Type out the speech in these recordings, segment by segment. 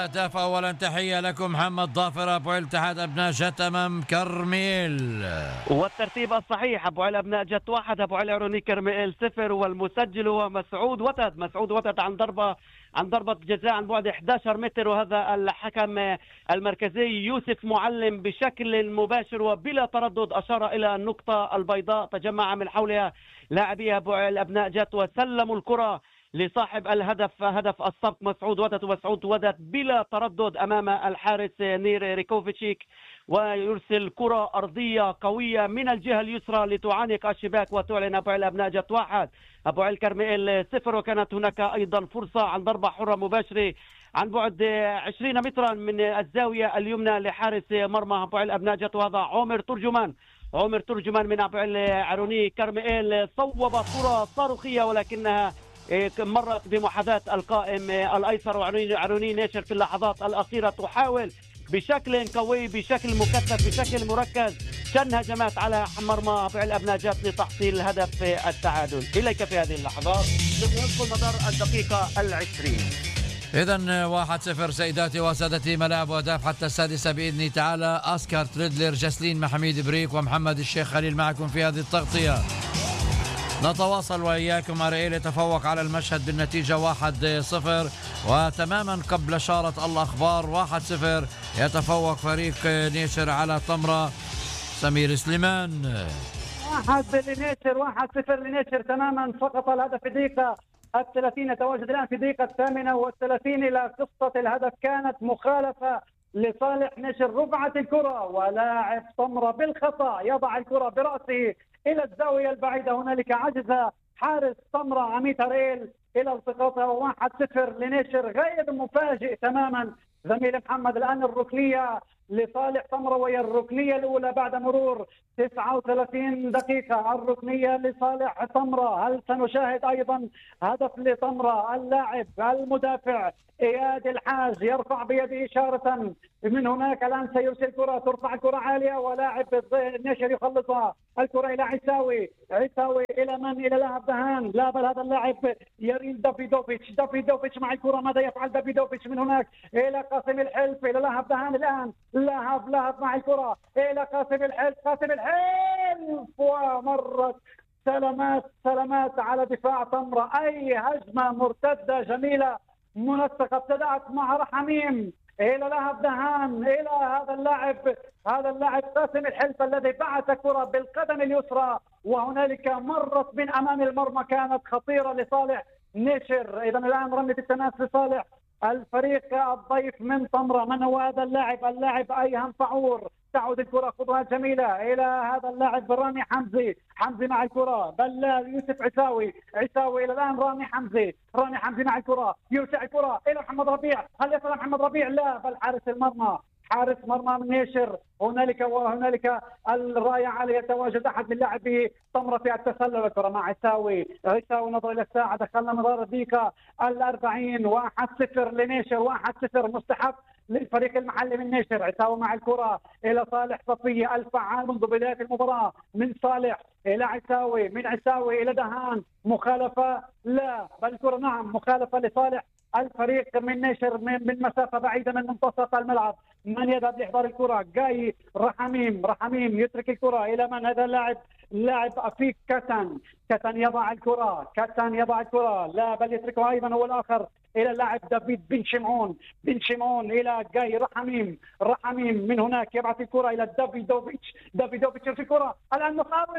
الأهداف. أولا تحية لكم محمد ظافر أبو علي اتحاد أبناء جت أمام كرميل. والترتيب الصحيح: أبو علي أبناء جت 1، أبو علي عروني كرميل 0، والمسجل هو مسعود وتد. مسعود وتد عن ضربة جزاء عن بعد 11 متر. وهذا الحكم المركزي يوسف معلم بشكل مباشر وبلا تردد أشار إلى النقطة البيضاء تجمع من حولها لاعبي أبو علي أبناء جت وسلموا الكرة لصاحب الهدف، هدف السبق مسعود وتد. ومسعود وتد بلا تردد أمام الحارس نير ريكوفيتشيك، ويرسل كرة أرضية قوية من الجهة اليسرى لتعانق الشباك وتعلن أبو علي أبناء جت 1 أبو علي كرميل 0. وكانت هناك أيضا فرصة عن ضربة حرة مباشرة عن بعد 20 مترا من الزاوية اليمنى لحارس مرمى أبو علي أبناء جت، وهذا عمر ترجمان من أبو علي عروني كرميل صوب كرة صاروخية ولكنها مرت بمحاذاة القائم الأيسر. وعروني ناشر في اللحظات الأخيرة تحاول بشكل قوي، بشكل مكثف، بشكل مركز شن هجمات على مرمى أبو علي أبناء جت لتحصيل هدف التعادل. إليك في هذه اللحظات ندخل مدار الدقيقة 20. إذن 1-0 سيداتي وسادتي. ملاعب أهداف حتى السادسة بإذن تعالى. أسكار تريدلر، جسلين محميد بريك، ومحمد الشيخ خليل معكم في هذه التغطية. نتواصل وإياكم. أرييل يتفوق على المشهد بالنتيجة 1-0، وتماما قبل شارة الأخبار 1-0 يتفوق فريق نيشر على تمرة. سمير سليمان 1-0 لنيشر تماما. فقط الهدف في دقيقة 30، يتواجد الآن في دقيقة 38 إلى قصة الهدف. كانت مخالفة لصالح نيشر، رفعت الكرة ولاعب تمرة بالخطأ يضع الكرة برأسه إلى الزاوية البعيدة. هنالك عجز حارس تمرة عميد أرييل إلى التقاطها. 1-0 لنيشر. غير مفاجئ تماما زميل محمد. الآن الركنية لصالح تمرة، وهي الركنية الأولى بعد مرور 39 دقيقة. الركنية لصالح تمرة. هل سنشاهد أيضا هدف لتمرة؟ اللاعب المدافع إياد الحاج يرفع بيده إشارة من هناك. الآن سيرسل كرة، ترفع الكرة عالية ولاعب النشر يخلصها الكرة إلى عيساوي إلى من؟ إلى لاعب دهان. لا بل هذا اللاعب يريد دافيدوفيتش مع الكرة. ماذا يفعل دافيدوفيتش من هناك؟ إلى قاسم الحلف، إلى لاعب دهان. الآن لهب مع الكرة إلى قاسم الحلف ومرت سلامات على دفاع تمرة. أي هجمة مرتدة جميلة منسقة ابتدأت مع رحميم إلى لهب دهان إلى هذا اللاعب قاسم الحلف الذي بعث كرة بالقدم اليسرى، وهنالك مرت من أمام المرمى كانت خطيرة لصالح نيشر. إذا الآن رمية التماس لصالح الفريق الضيف من تمرة. من هو هذا اللاعب أيهم فعور. تعود الكرة خطوة جميلة إلى هذا اللاعب رامي حمزي مع الكرة. بل يوسف عيساوي إلى الآن رامي حمزي مع الكرة. يوسع الكرة إلى محمد ربيع. هل يصل محمد ربيع؟ لا بل حارس مرمى من نيشر. هنالك الراية عليه. يتواجد أحد من لاعبي تمرة في التسلل. الكرة مع عيساوي نظر إلى الساعة. دخلنا مدار الدقيقة 40. 1-0 لنيشر. 1-0 مستحق للفريق المحلي من نيشر. عيساوي مع الكرة إلى صالح صفية الفعال منذ بداية المباراة. من صالح إلى عيساوي، من عيساوي إلى دهان. مخالفة؟ لا بل الكرة نعم مخالفة لصالح الفريق من نيشر من مسافة بعيدة من منتصف الملعب. من يذهب لإحضار الكرة؟ جاي رحميم يترك الكرة إلى من؟ هذا لاعب أفيك كتن يضع الكرة. لا بل يتركها أيضا هو الآخر إلى اللاعب دافيد بن شمعون إلى جاي رحميم من هناك يبعث الكرة إلى دافيدوفيتش في الكرة. الآن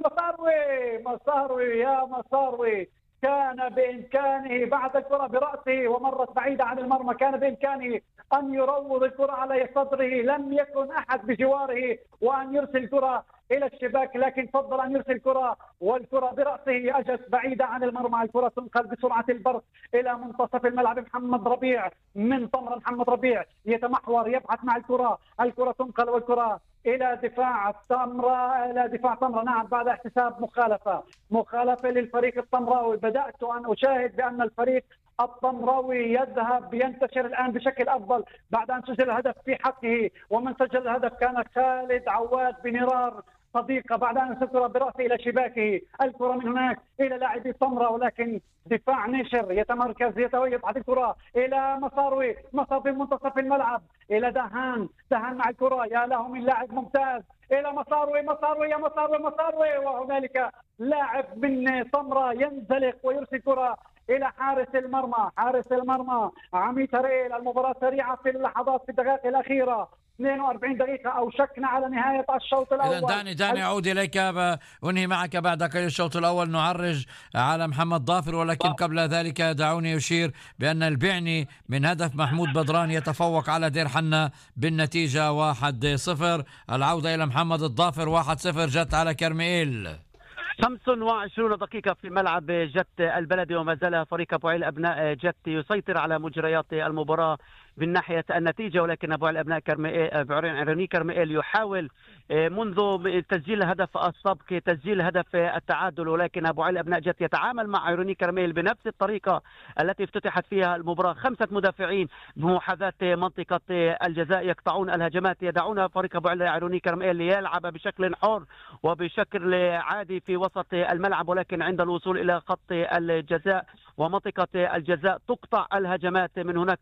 مصاروي كان بإمكانه بعد الكرة برأسه ومرت بعيدة عن المرمى. كان بإمكانه أن يروض الكرة على صدره، لم يكن أحد بجواره، وأن يرسل الكرة إلى الشباك، لكن فضل أن يرسل الكرة والكرة برأسه أجت بعيدة عن المرمى. الكرة تنقل بسرعة البرق إلى منتصف الملعب. محمد ربيع من تمرة. يتمحور يبحث مع الكرة تنقل والكرة إلى دفاع تمرة. نعم بعد احتساب مخالفة للفريق التمراوي. بدأت أن أشاهد بأن الفريق التمراوي ينتشر الآن بشكل أفضل بعد أن سجل الهدف في حقه. ومن سجل الهدف كان خالد عواد بنرار صديقة بعد أن الكرة برأسه إلى شباكه. الكرة من هناك إلى لاعبي سمرة، ولكن دفاع نيشر يتمركز يبحث الكرة إلى مصاروي في منتصف الملعب إلى دهان مع الكرة. يا له من لاعب ممتاز إلى مصاروي وهنالك لاعب من سمرة ينزلق ويرسل كرة إلى حارس المرمى عميد ريل. المباراة سريعة في اللحظات، في الدقائق الأخيرة، 42 دقيقة أوشكنا على نهاية الشوط الأول. إذن داني أعود إليك، أنهي معك بعد الشوط الأول. نعرج على محمد ضافر، ولكن قبل ذلك دعوني أشير بأن البعني من هدف محمود بدران يتفوق على دير حنا بالنتيجة 1-0. العودة إلى محمد الضافر، 1-0 جت على كرميل. 25 دقيقة في ملعب جت البلدي، وما زال فريق أبو علي أبناء جت يسيطر على مجريات المباراة من ناحية النتيجة، ولكن أبو علي أبناء عيروني كرميل يحاول منذ تسجيل هدف السبق تسجيل هدف التعادل، ولكن أبو علي أبناء جت يتعامل مع عيروني كرميل بنفس الطريقة التي افتتحت فيها المباراة. 5 مدافعين بمحاذاة منطقة الجزاء يقطعون الهجمات، يدعون فريق أبو علي عيروني كرميل ليلعب بشكل حر وبشكل عادي في وسط الملعب، ولكن عند الوصول إلى خط الجزاء ومنطقة الجزاء تقطع الهجمات من هناك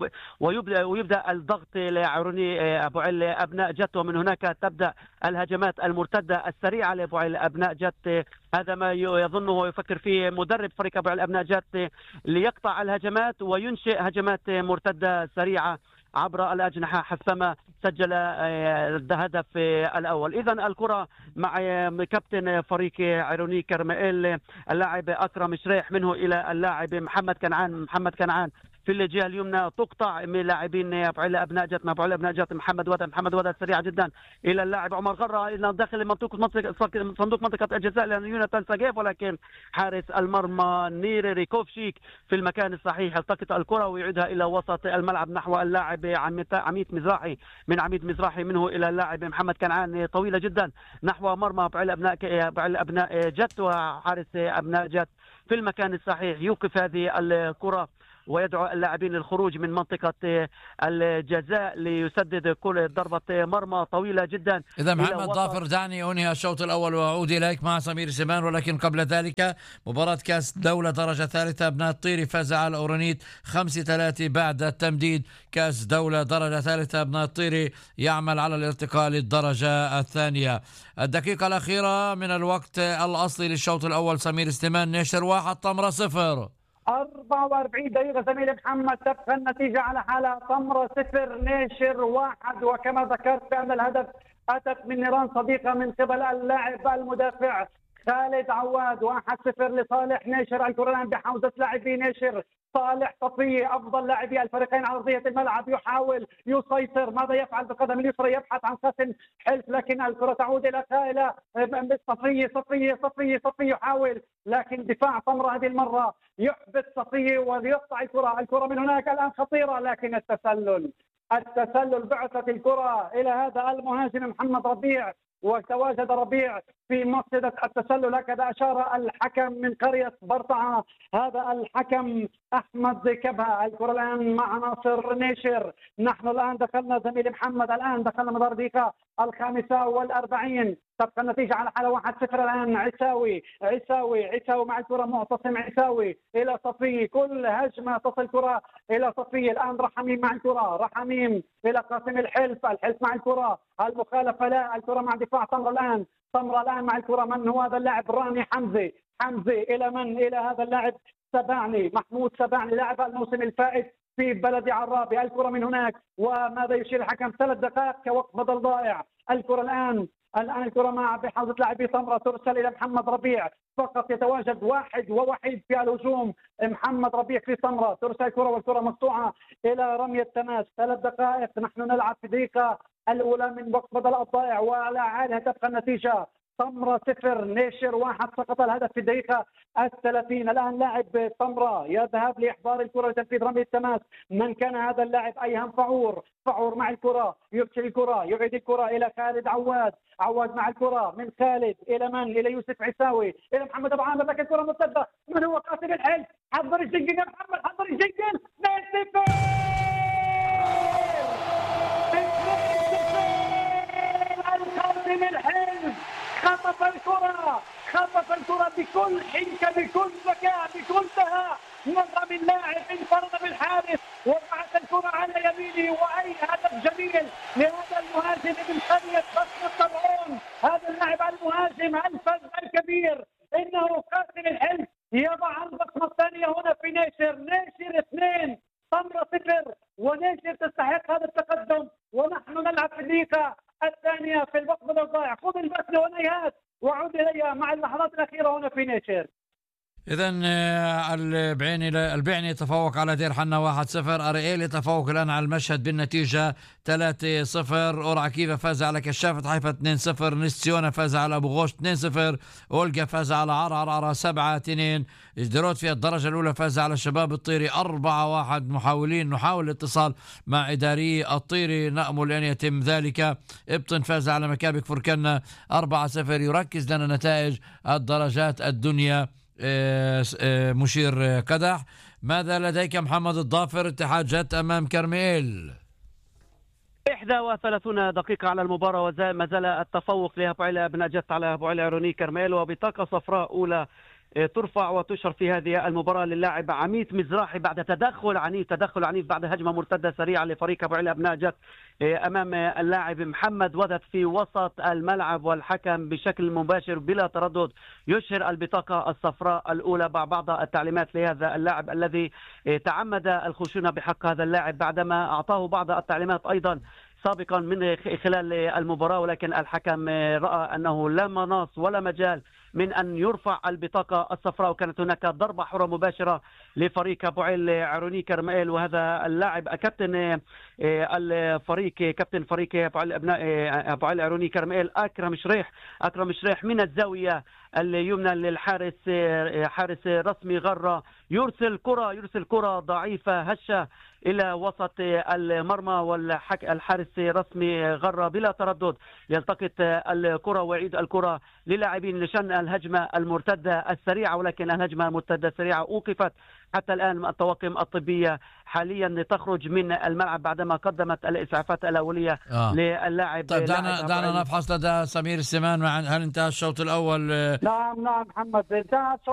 ويبدأ الضغط لعيروني أبو علي أبناء جت، ومن هناك تبدأ الهجمات المرتدة السريعة لأبو علي أبناء جت. هذا ما يظنه ويفكر فيه مدرب فريق أبو علي أبناء جت ليقطع الهجمات وينشئ هجمات مرتدة سريعة عبر الأجنحة حسما سجل الهدف الأول. إذن الكرة مع كابتن فريق عيروني كرميل اللاعب أكرم شريح، منه إلى اللاعب محمد كنعان في الجهة اليمنى، تقطع من لاعبين أبو علي أبناء جت محمد وداد سريع جدا إلى اللاعب عمر غرة إلى داخل صندوق منطقة الجزاء لأن يوناتان ساجيف، ولكن حارس المرمى نيري ريكوفشيك في المكان الصحيح يلتقط الكرة ويعيدها إلى وسط الملعب نحو اللاعب عميد مزراحي منه إلى اللاعب محمد كنعان طويلة جدا نحو مرمى أبو علي أبناء جت، وحارس أبناء جت في المكان الصحيح يوقف هذه الكرة ويدعو اللاعبين للخروج من منطقة الجزاء ليسدد كل ضربة مرمى طويلة جدا. إذا محمد ضافر دعني أنهي الشوط الأول وأعود إليك مع سمير سمان، ولكن قبل ذلك مباراة كأس دولة درجة ثالثة أبناء الطيري فاز على أورانيت 5-3 بعد التمديد. كأس دولة درجة ثالثة أبناء الطيري يعمل على الارتقاء للدرجة الثانية. الدقيقة الأخيرة من الوقت الأصلي للشوط الأول. سمير سليمان نشر 1 طمرة 0. 44 دقيقة زميلي محمد، تبقى النتيجة على حالة. طمرة 0 نيشر 1، وكما ذكرت بأن الهدف أتت من نيران صديقة من قبل اللاعب المدافع خالد عواد. 1-0 لصالح نيشر. الكرة الآن بحوزة لاعبي نيشر. صالح صفية أفضل لاعبي الفريقين على أرضية الملعب يحاول يسيطر. ماذا يفعل بالقدم اليسرى؟ يبحث عن قاسم حلف، لكن الكرة تعود إلى صفية يحاول، لكن دفاع طمرة هذه المرة يحبس صفية ويقطع الكرة من هناك الآن خطيرة، لكن التسلل بعثت الكرة إلى هذا المهاجم محمد ربيع، وتواجد ربيع في مقصدة التسلل. هكذا أشار الحكم من قرية برطعة، هذا الحكم أحمد كبهة. الكرة الآن مع ناصر نيشر. نحن الآن دخلنا زميلي محمد، مدار دقيقة 45. تبقى النتيجة على حالة 1-0. الآن عيساوي مع الكرة، معتصم عيساوي إلى صفي، كل هجمة تصل الكرة إلى صفي. الآن رحميم مع الكرة، رحميم إلى قاسم الحلف مع الكرة، المخالفة لا. الكرة مع دفاع طمرة الآن مع الكرة. من هو هذا اللاعب؟ راني حمزي إلى من؟ إلى هذا اللاعب محمود سباعني لاعب الموسم الفائت في بلدي عرابي. الكرة من هناك، وماذا يشير الحكم؟ 3 دقائق كوقت بدل ضائع. الكرة الآن الكرة مع بحوزة لاعبي طمرة، ترسل إلى محمد ربيع. فقط يتواجد واحد ووحيد في الهجوم، محمد ربيع في طمرة. ترسل الكرة والكرة مقطوعة إلى رمي التماس. 3 دقائق نحن نلعب في الدقيقة الأولى من وقت بدل الضائع، وعلى عالها تبقى النتيجة. طمرة 0 نيشر 1. سقط الهدف في الدقيقة 30. الآن لاعب طمرة يذهب لإحضار الكرة لتنفيذ رمي التماس. من كان هذا اللاعب؟ أيهم فعور مع الكرة، يرسل الكرة، يعيد الكرة إلى خالد عواد مع الكرة من خالد إلى من؟ إلى يوسف عيساوي، إلى محمد أبو عامر، لكن الكرة مرتدة. من هو؟ قاسم الحلف. حضر الجنجل يا محمد، حضر الجنجل. قاسم الحلف الحارس وبعث الكرة على يمينه، وأي هدف جميل لهذا المهاجم من قرية بصمة طبعون، هذا اللاعب المهاجم الفذ الكبير، إنه قاتل الحلم، يضع البصمة الثانية هنا في نيشر 2 تمرة 0، ونيشر تستحق هذا التقدم، ونحن نلعب في الدقيقة الثانية في الوقت بدل ضائع. خذ البسلة ونيهات وعود إلي مع اللحظات الأخيرة هنا في نيشر. إذا البعني يتفوق على دير حنا 1-0. أرييل يتفوق الآن على المشهد بالنتيجة 3-0. أورعكيفة فاز على كشافة حيفا 2-0. نسيونا فاز على أبو غوش 2-0. أولجا فاز على عرعر 7-2. جدروت في الدرجة الأولى فاز على شباب الطيري 4-1. نحاول الاتصال مع إداري الطيري، نأمل أن يتم ذلك. إبطن فاز على مكابك فركنا 4-0. يركز لنا نتائج الدرجات الدنيا مشير قدح. ماذا لديك محمد الضافر؟ اتحاد جت أمام كرميل 31 دقيقة على المباراة، وما زال التفوق لأبو علي أبناء جت على أبو علي عروني كرميل، وبطاقة صفراء أولى ترفع وتشر في هذه المباراة للاعب عميد مزراحي بعد تدخل عنيف بعد هجمة مرتدة سريعة لفريق أبو علي أبناء جت أمام اللاعب محمد ودت في وسط الملعب، والحكم بشكل مباشر بلا تردد يشهر البطاقة الصفراء الأولى مع بعض التعليمات لهذا اللاعب الذي تعمد الخشونة بحق هذا اللاعب بعدما أعطاه بعض التعليمات أيضا سابقا من خلال المباراة، ولكن الحكم رأى أنه لا مناص ولا مجال من أن يرفع البطاقة الصفراء، وكانت هناك ضربة حرة مباشرة لفريق أبو علي عروني كرميل. وهذا اللاعب كابتن الفريق كابتن فريق أبو علي عروني كرميل أكرم شريح من الزاوية اليمنى للحارس حارس رسمي غرة يرسل كرة ضعيفة هشة إلى وسط المرمى، والحارس رسمي غرة بلا تردد يلتقط الكرة ويعيد الكرة للاعبين لشن الهجمة المرتدة السريعة، ولكن الهجمة المرتدة السريعة أوقفت حتى الآن. الطواقم الطبية حاليا تخرج من الملعب بعدما قدمت الإسعافات الأولية للاعب. طيب دعنا نفحص لدى سمير السمان. هل انتهى الشوط الأول؟ نعم محمد، انتهى